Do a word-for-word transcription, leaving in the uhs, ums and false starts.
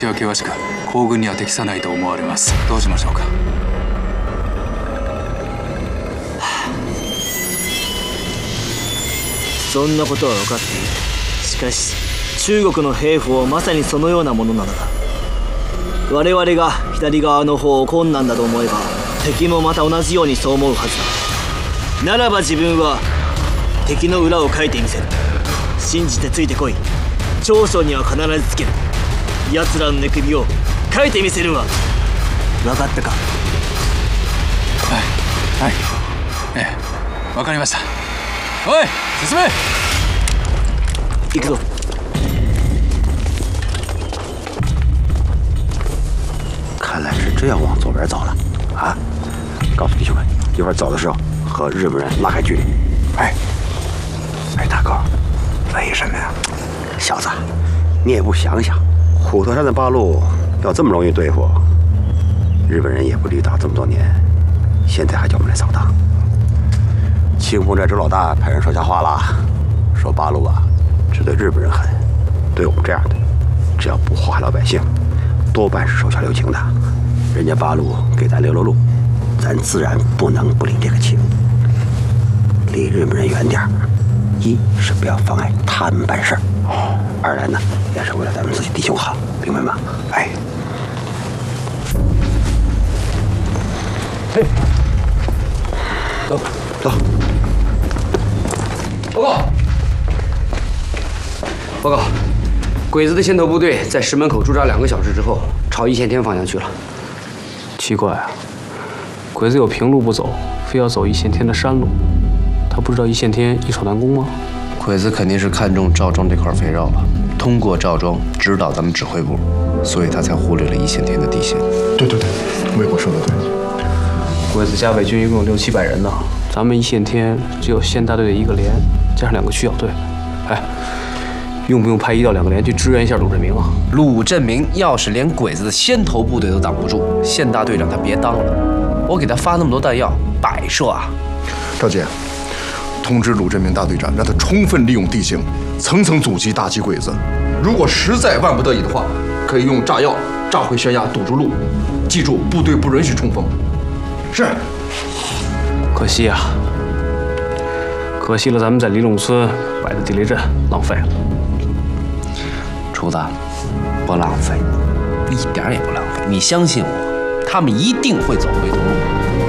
では険しく行軍には適さないと思われます。どうしましょうか。 そんなことは分かっている。しかし中国の兵法はまさにそのようなものなのだ。我々が左側の方を困難だと思えば敵もまた同じようにそう思うはずだ。ならば自分は敵の裏をかいてみせる。信じてついてこい。長所には必ずつける。奴らの寝首をかいてみせるわ。分かったか。 はいはいええ分かりました。おい進め。 行くぞ。 看来是真要往左边走了啊！告诉弟兄们，一会儿走的时候和日本人拉开距离。哎，哎，大哥，为什么呀？小子，你也不想想，虎头山的八路要这么容易对付，日本人也不离岛这么多年，现在还叫我们来扫荡。清风寨周老大派人说瞎话了，说八路啊只对日本人狠，对我们这样的，只要不祸害老百姓，多半是手下留情的。人家八路给咱留了路，咱自然不能不领这个情。离日本人远点儿，一是不要妨碍他们办事儿，二来呢也是为了咱们自己弟兄好，明白吗？哎， 嘿，走走。 报告，报告，鬼子的先头部队在石门口驻扎两个小时之后，朝一线天方向去了。 奇怪啊，鬼子有平路不走，非要走一线天的山路。他不知道一线天易守难攻吗？ 鬼子肯定是看中赵庄这块肥肉了，通过赵庄指导咱们指挥部，所以他才忽略了一线天的地形。 对对对，魏国说的对。 鬼子加北军一共有六七百人呢，咱们一线天只有县大队的一个连，加上两个区小队。哎，用不用派一到两个连去支援一下鲁振明啊？ 鲁振明要是连鬼子的先头部队都挡不住，县大队长他别当了。我给他发那么多弹药，摆设啊！ 赵姐，通知鲁振明大队长，让他充分利用地形，层层阻击打击鬼子。如果实在万不得已的话，可以用炸药炸毁悬崖，堵住路。记住，部队不允许冲锋。是。 可惜啊，可惜了，咱们在李陇村摆的地雷阵浪费了。 厨子，不浪费，一点也不浪费。你相信我，他们一定会走回头路。